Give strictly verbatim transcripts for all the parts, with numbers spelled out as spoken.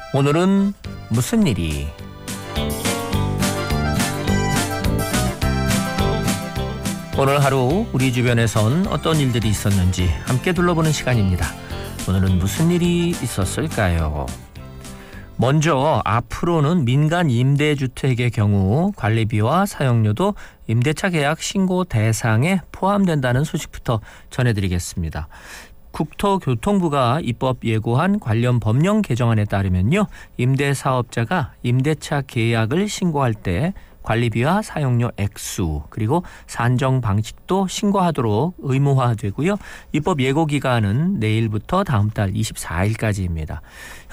오늘은 무슨 일이? 오늘 하루 우리 주변에선 어떤 일들이 있었는지 함께 둘러보는 시간입니다. 오늘은 무슨 일이 있었을까요? 먼저 앞으로는 민간 임대주택의 경우 관리비와 사용료도 임대차 계약 신고 대상에 포함된다는 소식부터 전해드리겠습니다. 국토교통부가 입법 예고한 관련 법령 개정안에 따르면요, 임대사업자가 임대차 계약을 신고할 때 관리비와 사용료 액수 그리고 산정 방식도 신고하도록 의무화되고요. 입법 예고 기간은 내일부터 다음 달 이십사일까지입니다.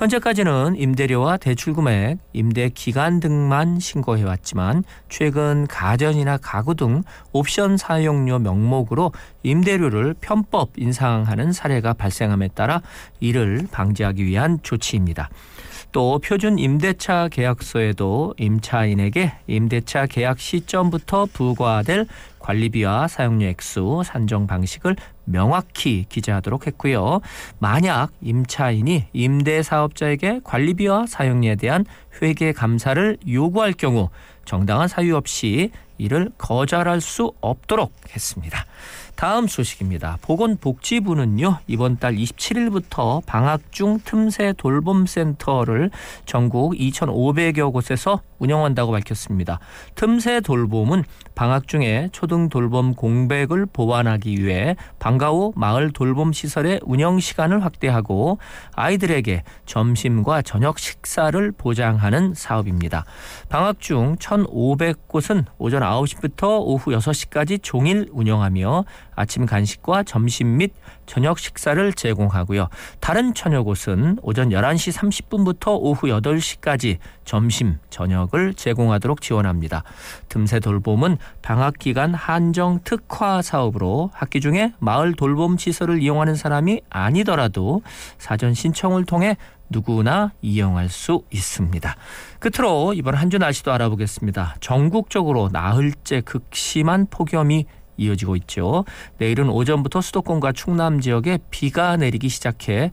현재까지는 임대료와 대출금액, 임대기간 등만 신고해왔지만 최근 가전이나 가구 등 옵션 사용료 명목으로 임대료를 편법 인상하는 사례가 발생함에 따라 이를 방지하기 위한 조치입니다. 또 표준 임대차 계약서에도 임차인에게 임대차 계약 시점부터 부과될 관리비와 사용료 액수, 산정 방식을 명확히 기재하도록 했고요. 만약 임차인이 임대사업자에게 관리비와 사용료에 대한 회계 감사를 요구할 경우 정당한 사유 없이 이를 거절할 수 없도록 했습니다. 다음 소식입니다. 보건복지부는요, 이번 달 이십칠일부터 방학 중 틈새 돌봄센터를 전국 이천오백여 곳에서 운영한다고 밝혔습니다. 틈새 돌봄은 방학 중에 초등 돌봄 공백을 보완하기 위해 방과 후 마을 돌봄 시설의 운영 시간을 확대하고 아이들에게 점심과 저녁 식사를 보장하는 사업입니다. 방학 중 천오백 곳은 오전 아홉 시부터 오후 여섯 시까지 종일 운영하며 아침 간식과 점심 및 저녁 식사를 제공하고요. 다른 천여 곳은 오전 열한 시 삼십 분부터 오후 여덟 시까지 점심, 저녁을 제공하도록 지원합니다. 틈새 돌봄은 방학 기간 한정 특화 사업으로 학기 중에 마을 돌봄 시설을 이용하는 사람이 아니더라도 사전 신청을 통해 누구나 이용할 수 있습니다. 끝으로 이번 한 주 날씨도 알아보겠습니다. 전국적으로 나흘째 극심한 폭염이 이어지고 있죠. 내일은 오전부터 수도권과 충남 지역에 비가 내리기 시작해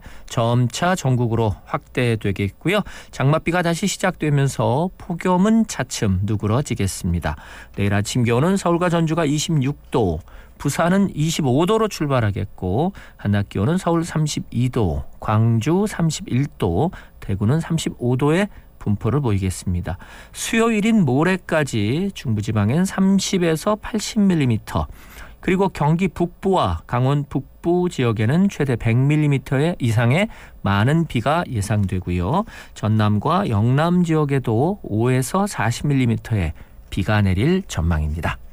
점차 전국으로 확대되겠고요. 장맛비가 다시 시작되면서 폭염은 차츰 누그러지겠습니다. 내일 아침 기온은 서울과 전주가 이십육 도, 부산은 이십오 도로 출발하겠고 한낮 기온은 서울 삼십이 도, 광주 삼십일 도, 대구는 삼십오 도에 분포를 보이겠습니다. 수요일인 모레까지 중부지방엔 삼십에서 팔십 밀리미터, 그리고 경기 북부와 강원 북부 지역에는 최대 백 밀리미터 이상의 많은 비가 예상되고요. 전남과 영남 지역에도 오에서 사십 밀리미터의 비가 내릴 전망입니다.